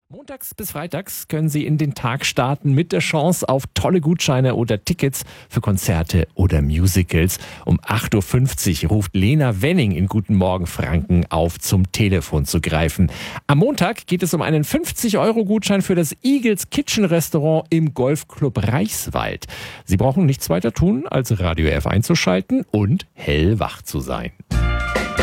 Montags bis freitags können Sie in den Tag starten mit der Chance auf tolle Gutscheine oder Tickets für Konzerte oder Musicals. Um 8.50 Uhr ruft Lena Wenning in Guten Morgen Franken auf, zum Telefon zu greifen. Am Montag geht es um einen 50-Euro-Gutschein für das Eagles Kitchen Restaurant im Golfclub Reichswald. Sie brauchen nichts weiter tun, als Radio F einzuschalten und hellwach zu sein.